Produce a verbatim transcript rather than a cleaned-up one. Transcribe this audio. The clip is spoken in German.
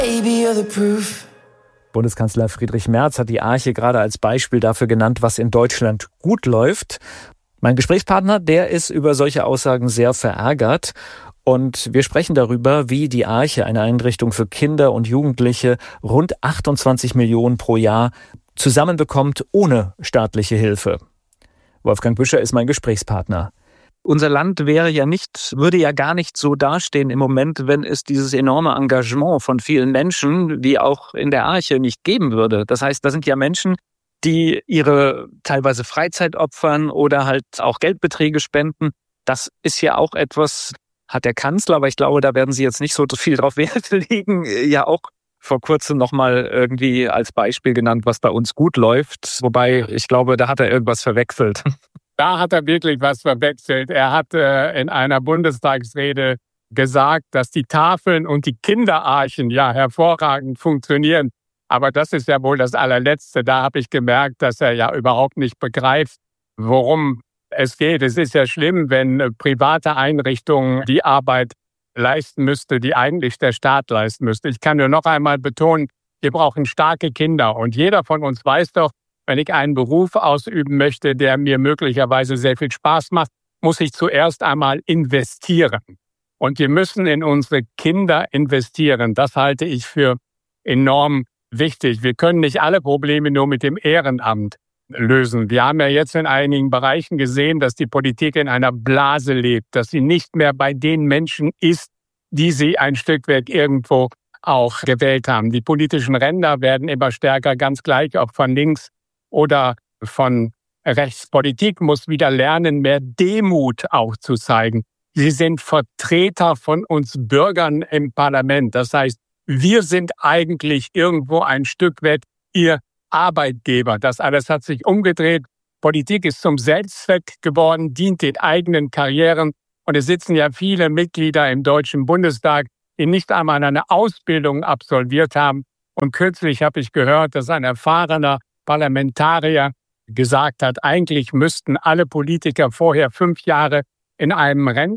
Baby, you're the proof. Bundeskanzler Friedrich Merz hat die Arche gerade als Beispiel dafür genannt, was in Deutschland gut läuft. Mein Gesprächspartner, der ist über solche Aussagen sehr verärgert. Und wir sprechen darüber, wie die Arche, eine Einrichtung für Kinder und Jugendliche, rund achtundzwanzig Millionen pro Jahr zusammenbekommt ohne staatliche Hilfe. Wolfgang Büscher ist mein Gesprächspartner. Unser Land wäre ja nicht, würde ja gar nicht so dastehen im Moment, wenn es dieses enorme Engagement von vielen Menschen, wie auch in der Arche, nicht geben würde. Das heißt, da sind ja Menschen, die ihre teilweise Freizeit opfern oder halt auch Geldbeträge spenden. Das ist ja auch etwas, hat der Kanzler, aber ich glaube, da werden Sie jetzt nicht so viel drauf Wert legen, ja auch vor kurzem nochmal irgendwie als Beispiel genannt, was bei uns gut läuft. Wobei, ich glaube, da hat er irgendwas verwechselt. Da hat er wirklich was verwechselt. Er hat äh, in einer Bundestagsrede gesagt, dass die Tafeln und die Kinderarchen ja hervorragend funktionieren. Aber das ist ja wohl das Allerletzte. Da habe ich gemerkt, dass er ja überhaupt nicht begreift, worum es geht. Es ist ja schlimm, wenn äh, private Einrichtungen die Arbeit leisten müsste, die eigentlich der Staat leisten müsste. Ich kann nur noch einmal betonen, wir brauchen starke Kinder. Und jeder von uns weiß doch, wenn ich einen Beruf ausüben möchte, der mir möglicherweise sehr viel Spaß macht, muss ich zuerst einmal investieren. Und wir müssen in unsere Kinder investieren. Das halte ich für enorm wichtig. Wir können nicht alle Probleme nur mit dem Ehrenamt lösen. Wir haben ja jetzt in einigen Bereichen gesehen, dass die Politik in einer Blase lebt, dass sie nicht mehr bei den Menschen ist, die sie ein Stück weit irgendwo auch gewählt haben. Die politischen Ränder werden immer stärker, ganz gleich, ob von links oder von rechts. Politik muss wieder lernen, mehr Demut auch zu zeigen. Sie sind Vertreter von uns Bürgern im Parlament. Das heißt, wir sind eigentlich irgendwo ein Stück weit ihr Arbeitgeber. Das alles hat sich umgedreht. Politik ist zum Selbstzweck geworden, dient den eigenen Karrieren. Und es sitzen ja viele Mitglieder im Deutschen Bundestag, die nicht einmal eine Ausbildung absolviert haben. Und kürzlich habe ich gehört, dass ein erfahrener Parlamentarier gesagt hat, eigentlich müssten alle Politiker vorher fünf Jahre in einem